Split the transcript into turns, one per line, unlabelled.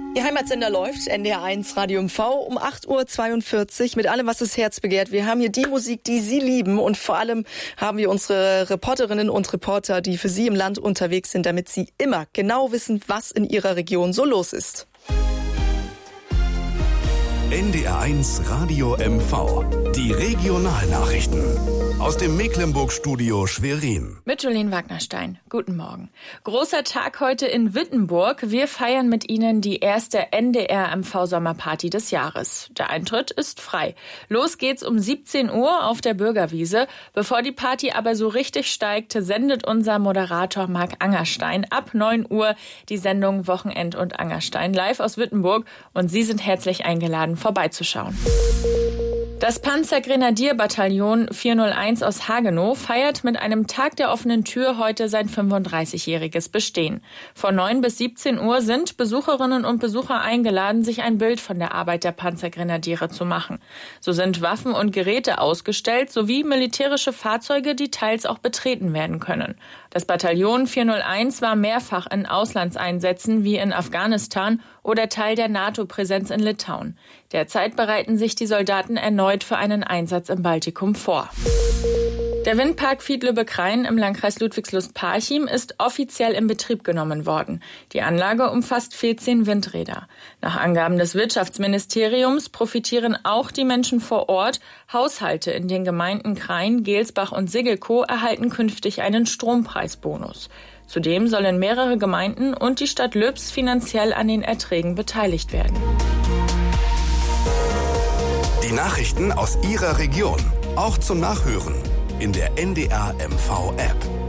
Ihr Heimatsender läuft, NDR1 Radio MV um 8.42 Uhr mit allem, was das Herz begehrt. Wir haben hier die Musik, die Sie lieben, und vor allem haben wir unsere Reporterinnen und Reporter, die für Sie im Land unterwegs sind, damit Sie immer genau wissen, was in Ihrer Region so los ist.
NDR1 Radio MV. Die Regionalnachrichten. Aus dem Mecklenburg-Studio Schwerin.
Mit Jolene Wagnerstein. Guten Morgen. Großer Tag heute in Wittenburg. Wir feiern mit Ihnen die erste NDR-MV-Sommerparty des Jahres. Der Eintritt ist frei. Los geht's um 17 Uhr auf der Bürgerwiese. Bevor die Party aber so richtig steigt, sendet unser Moderator Marc Angerstein ab 9 Uhr die Sendung Wochenend und Angerstein live aus Wittenburg. Und Sie sind herzlich eingeladen, vorbeizuschauen. Das Panzergrenadierbataillon 401 aus Hagenow feiert mit einem Tag der offenen Tür heute sein 35-jähriges Bestehen. Von 9 bis 17 Uhr sind Besucherinnen und Besucher eingeladen, sich ein Bild von der Arbeit der Panzergrenadiere zu machen. So sind Waffen und Geräte ausgestellt, sowie militärische Fahrzeuge, die teils auch betreten werden können. Das Bataillon 401 war mehrfach in Auslandseinsätzen wie in Afghanistan oder Teil der NATO-Präsenz in Litauen. Derzeit bereiten sich die Soldaten erneut für einen Einsatz im Baltikum vor. Der Windpark Fiedlöbe-Krain im Landkreis Ludwigslust-Parchim ist offiziell in Betrieb genommen worden. Die Anlage umfasst 14 Windräder. Nach Angaben des Wirtschaftsministeriums profitieren auch die Menschen vor Ort. Haushalte in den Gemeinden Krain, Gelsbach und Siggelkow erhalten künftig einen Strompreisbonus. Zudem sollen mehrere Gemeinden und die Stadt Lübs finanziell an den Erträgen beteiligt werden.
Die Nachrichten aus Ihrer Region, auch zum Nachhören in der NDR MV App.